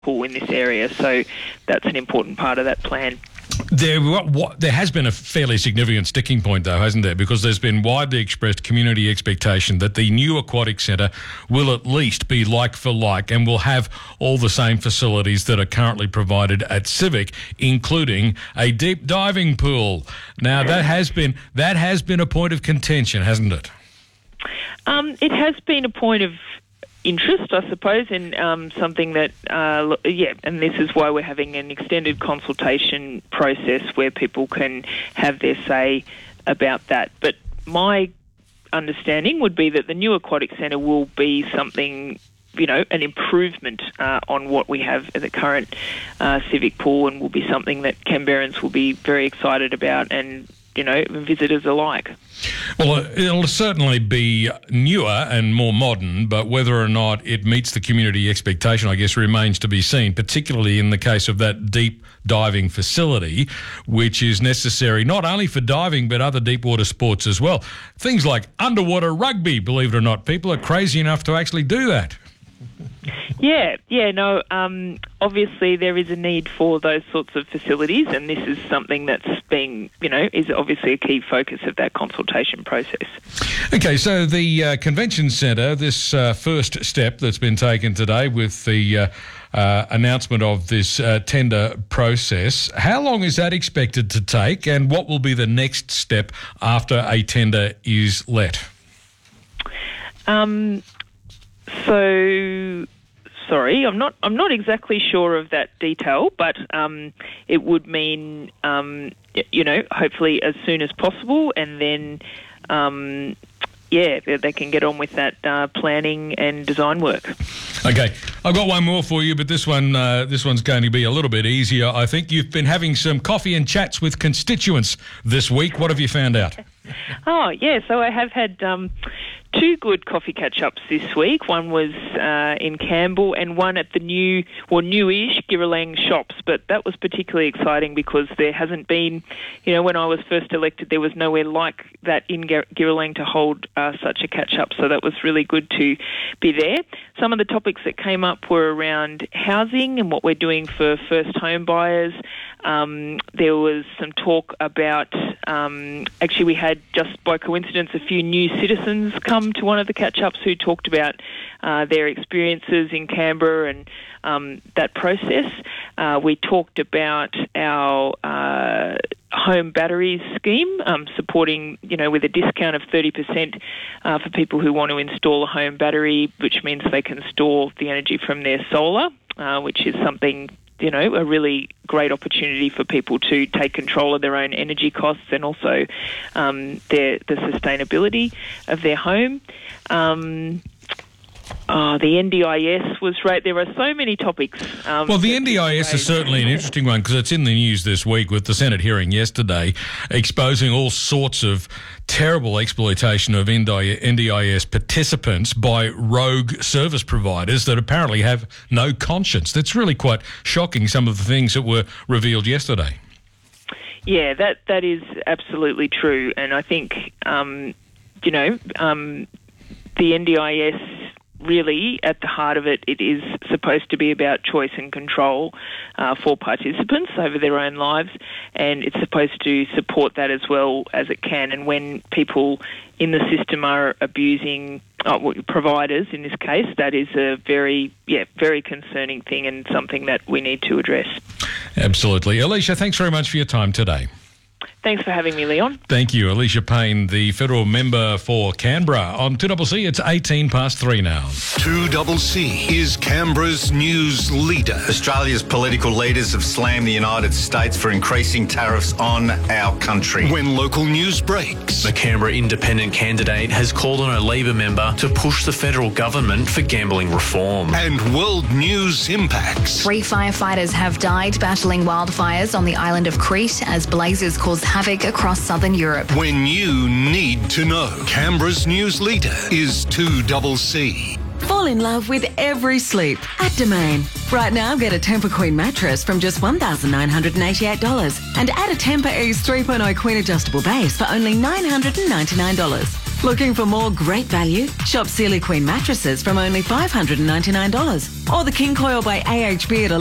pool in this area. So that's an important part of that plan. There has been a fairly significant sticking point, though, hasn't there? Because there's been widely expressed community expectation that the new aquatic centre will at least be like for like and will have all the same facilities that are currently provided at Civic, including a deep diving pool. Now, that has been a point of contention, hasn't it? It has been a point of interest, I suppose, and something that, and this is why we're having an extended consultation process where people can have their say about that. But my understanding would be that the new aquatic centre will be something, an improvement on what we have at the current Civic pool, and will be something that Canberrans will be very excited about, and visitors alike. Well, it'll certainly be newer and more modern, but whether or not it meets the community expectation, I guess, remains to be seen, particularly in the case of that deep diving facility, which is necessary not only for diving but other deep water sports as well. Things like underwater rugby, believe it or not. People are crazy enough to actually do that. Obviously there is a need for those sorts of facilities, and this is something that's being, is obviously a key focus of that consultation process. Okay, so the convention centre, this first step that's been taken today with the announcement of this tender process, how long is that expected to take, and what will be the next step after a tender is let? Sorry, I'm not exactly sure of that detail, but it would mean, hopefully as soon as possible, and then, they can get on with that planning and design work. Okay, I've got one more for you, but this one's going to be a little bit easier. I think you've been having some coffee and chats with constituents this week. What have you found out? Oh, yeah, so I have had two good coffee catch-ups this week. One was in Campbell and one at the newish Girralang shops. But that was particularly exciting because there hasn't been, when I was first elected, there was nowhere like that in Girralang to hold such a catch-up. So that was really good to be there. Some of the topics that came up were around housing and what we're doing for first home buyers. There was some talk about, actually we had just by coincidence a few new citizens come to one of the catch-ups who talked about their experiences in Canberra and that process. We talked about our home batteries scheme, supporting, with a discount of 30% for people who want to install a home battery, which means they can store the energy from their solar, which is something, a really great opportunity for people to take control of their own energy costs and also the sustainability of their home. The NDIS was right. There are so many topics. Well, the NDIS is certainly an interesting one because it's in the news this week with the Senate hearing yesterday exposing all sorts of terrible exploitation of NDIS participants by rogue service providers that apparently have no conscience. That's really quite shocking, some of the things that were revealed yesterday. Yeah, that is absolutely true. And I think, the NDIS, really, at the heart of it, it is supposed to be about choice and control for participants over their own lives, and it's supposed to support that as well as it can. And when people in the system are abusing providers, in this case, that is a very concerning thing and something that we need to address. Absolutely. Alicia, thanks very much for your time today. Thanks for having me, Leon. Thank you. Alicia Payne, the federal member for Canberra. On 2CC, it's 3:18 now. 2CC is Canberra's news leader. Australia's political leaders have slammed the United States for increasing tariffs on our country. When local news breaks, the Canberra independent candidate has called on a Labor member to push the federal government for gambling reform. And world news impacts. 3 firefighters have died battling wildfires on the island of Crete as blazes caused havoc across southern Europe. When you need to know, Canberra's news leader is 2CC. Fall in love with every sleep at Domain. Right now, get a Tempur Queen mattress from just $1,988 and add a Tempur Ease 3.0 Queen adjustable base for only $999. Looking for more great value? Shop Sealy Queen mattresses from only $599. Or the King Coil by AHB at